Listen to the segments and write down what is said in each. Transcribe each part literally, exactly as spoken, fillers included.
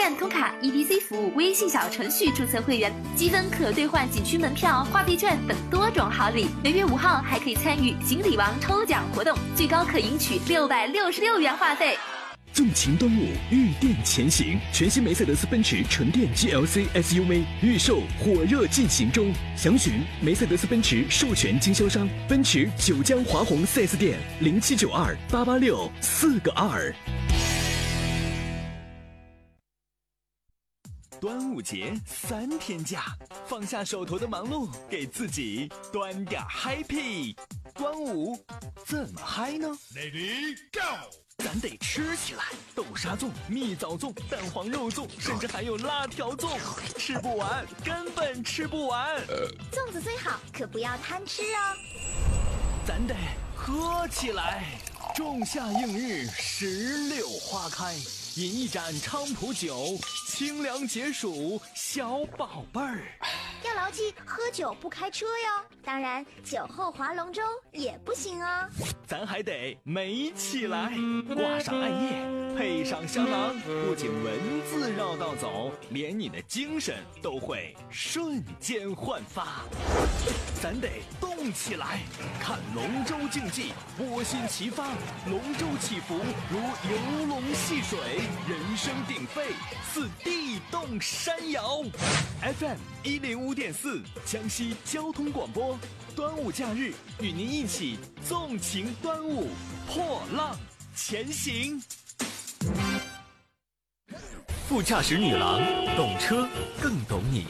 站通卡 E D C 服务微信小程序注册会员，积分可兑换景区门票、话费券等多种好礼。每月五号还可以参与锦鲤王抽奖活动，最高可赢取六百六十六元话费。 纵情端午，御殿前行，全新梅赛德斯奔驰纯电 G L C S U V 预售火热进行中，详询梅赛德斯奔驰授权经销商奔驰九江华虹 四 S 店零七九二八八六四个二。端午节三天假，放下手头的忙碌，给自己端点 happy。端午怎么嗨呢 ？Lady Go！ 咱得吃起来，豆沙粽、蜜枣粽、蛋黄肉粽，甚至还有辣条粽，吃不完，根本吃不完。 粽子最好，可不要贪吃哦。 咱得喝起来，仲夏映日，石榴花开，饮一盏菖蒲酒，清凉解暑，小宝贝儿。 要牢记，喝酒不开车哟。当然，酒后划龙舟也不行哦。 咱还得美起来，挂上艾叶，配上香囊，不仅文字绕道走，连你的精神都会瞬间焕发。咱得动起来，看龙舟竞技，窝心齐发，龙舟起伏如游龙戏水，人声鼎沸，似地动山摇。F M 一零五点四，江西交通广播，端午假日与您一起纵情端午，破浪前行。副驾驶女郎，懂车更懂你。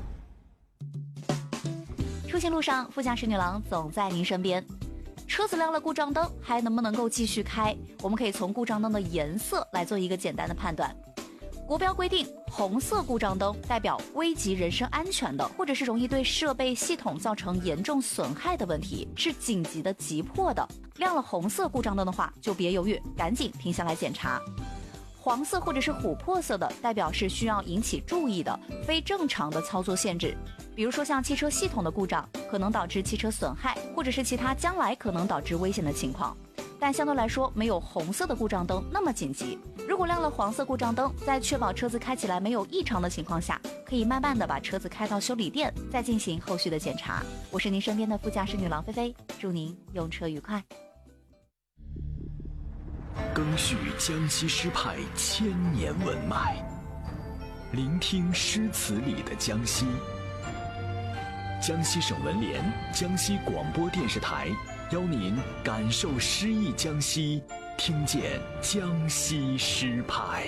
出行路上，副驾驶女郎总在您身边。车子亮了故障灯，还能不能够继续开？我们可以从故障灯的颜色来做一个简单的判断。国标规定，红色故障灯代表危及人身安全的，或者是容易对设备系统造成严重损害的问题，是紧急的、急迫的。亮了红色故障灯的话，就别犹豫，赶紧停下来检查。黄色或者是琥珀色的，代表是需要引起注意的非正常的操作限制，比如说像汽车系统的故障，可能导致汽车损害，或者是其他将来可能导致危险的情况。但相对来说，没有红色的故障灯那么紧急。如果亮了黄色故障灯，在确保车子开起来没有异常的情况下，可以慢慢的把车子开到修理店，再进行后续的检查。我是您身边的副驾驶女郎菲菲，祝您用车愉快。 赓续江西诗派千年文脉，聆听诗词里的江西。江西省文联、江西广播电视台邀您感受诗意江西，听见江西诗派。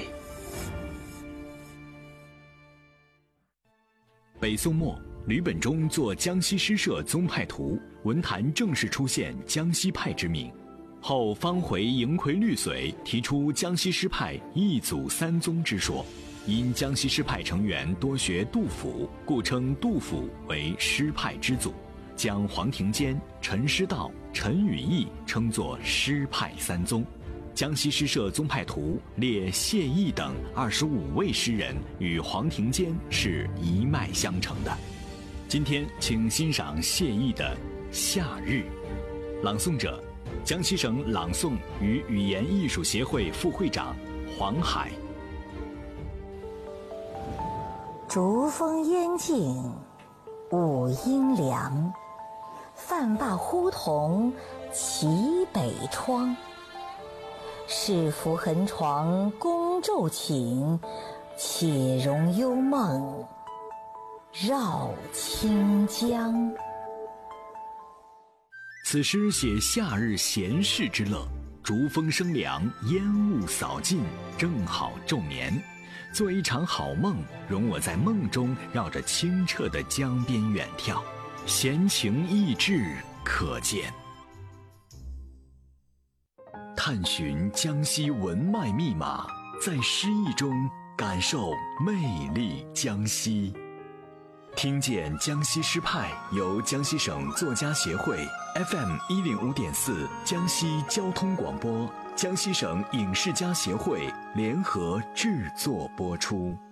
北宋末，吕本中作江西诗社宗派图，文坛正式出现江西派之名。后方回迎魁绿髓，提出江西诗派一祖三宗之说。因江西诗派成员多学杜甫，故称杜甫为诗派之祖，将黄庭坚、陈师道、陈与义称作诗派三宗。江西诗社宗派图列谢毅等二十五位诗人与黄庭坚是一脉相承的。今天请欣赏谢毅的《夏日》，朗诵者江西省朗诵与语言艺术协会副会长黄海。 竹风烟静，五阴凉，饭罢呼童起北窗。是服横床宫骤寝，且容幽梦绕清江。 此诗写夏日闲适之乐，竹风生凉，烟雾扫尽，正好昼眠。做一场好梦，容我在梦中绕着清澈的江边远眺，闲情逸致可见。探寻江西文脉密码，在诗意中感受魅力江西。听见江西诗派由江西省作家协会 F M 一零五点四江西交通广播、江西省影视家协会联合制作播出。